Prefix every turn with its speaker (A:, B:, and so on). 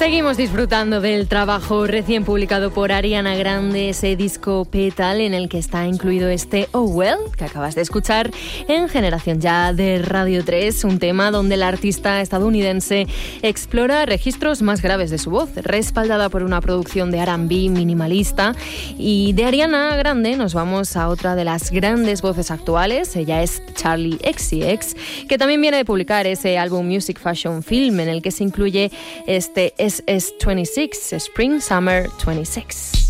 A: Seguimos disfrutando del trabajo recién publicado por Ariana Grande, ese disco Petal, en el que está incluido este Oh Well, que acabas de escuchar en Generación Ya de Radio 3, un tema donde la artista estadounidense explora registros más graves de su voz, respaldada por una producción de R&B minimalista. Y de Ariana Grande nos vamos a otra de las grandes voces actuales, ella es Charli XCX, que también viene de publicar ese álbum Music Fashion Film, en el que se incluye este SS26, Spring Summer 26.